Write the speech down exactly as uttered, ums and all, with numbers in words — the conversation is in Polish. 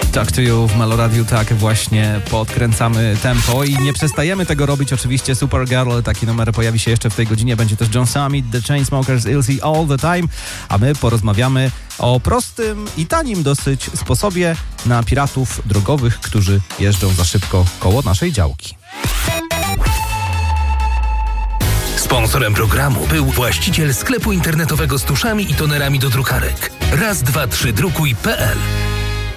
Talk to You w Meloradiu, tak właśnie podkręcamy tempo i nie przestajemy tego robić. Oczywiście Supergirl, taki numer pojawi się jeszcze w tej godzinie. Będzie też John Summit, The Chainsmokers, Ilzy All The Time, a my porozmawiamy o prostym i tanim dosyć sposobie na piratów drogowych, którzy jeżdżą za szybko koło naszej działki. Sponsorem programu był właściciel sklepu internetowego z tuszami i tonerami do drukarek. raz dwa trzy drukuj kropka pe el.